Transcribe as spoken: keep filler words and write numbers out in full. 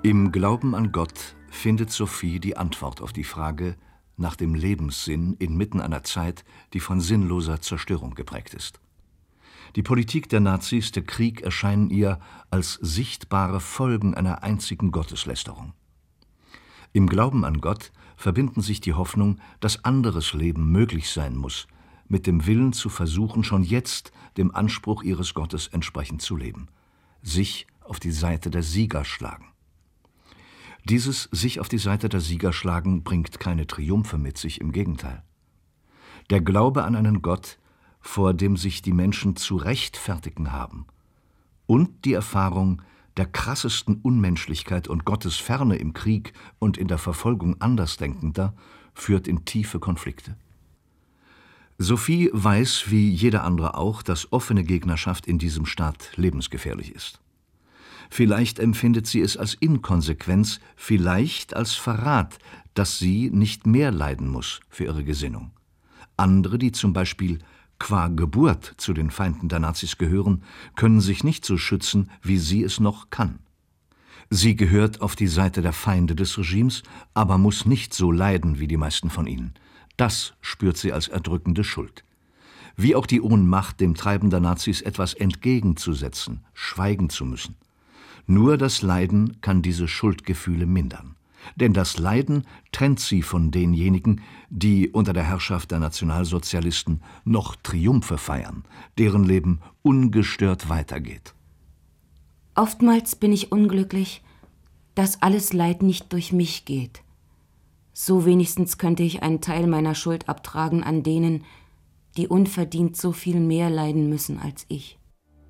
Im Glauben an Gott findet Sophie die Antwort auf die Frage nach dem Lebenssinn inmitten einer Zeit, die von sinnloser Zerstörung geprägt ist. Die Politik der Nazis, der Krieg erscheinen ihr als sichtbare Folgen einer einzigen Gotteslästerung. Im Glauben an Gott verbinden sich die Hoffnung, dass anderes Leben möglich sein muss, mit dem Willen zu versuchen, schon jetzt dem Anspruch ihres Gottes entsprechend zu leben, sich auf die Seite der Sieger schlagen. Dieses sich auf die Seite der Sieger schlagen bringt keine Triumphe mit sich, im Gegenteil. Der Glaube an einen Gott, vor dem sich die Menschen zu rechtfertigen haben, und die Erfahrung der krassesten Unmenschlichkeit und Gottesferne im Krieg und in der Verfolgung Andersdenkender führt in tiefe Konflikte. Sophie weiß, wie jeder andere auch, dass offene Gegnerschaft in diesem Staat lebensgefährlich ist. Vielleicht empfindet sie es als Inkonsequenz, vielleicht als Verrat, dass sie nicht mehr leiden muss für ihre Gesinnung. Andere, die zum Beispiel qua Geburt zu den Feinden der Nazis gehören, können sich nicht so schützen, wie sie es noch kann. Sie gehört auf die Seite der Feinde des Regimes, aber muss nicht so leiden wie die meisten von ihnen. Das spürt sie als erdrückende Schuld. Wie auch die Ohnmacht, dem Treiben der Nazis etwas entgegenzusetzen, schweigen zu müssen. Nur das Leiden kann diese Schuldgefühle mindern. Denn das Leiden trennt sie von denjenigen, die unter der Herrschaft der Nationalsozialisten noch Triumphe feiern, deren Leben ungestört weitergeht. Oftmals bin ich unglücklich, dass alles Leid nicht durch mich geht. So wenigstens könnte ich einen Teil meiner Schuld abtragen an denen, die unverdient so viel mehr leiden müssen als ich.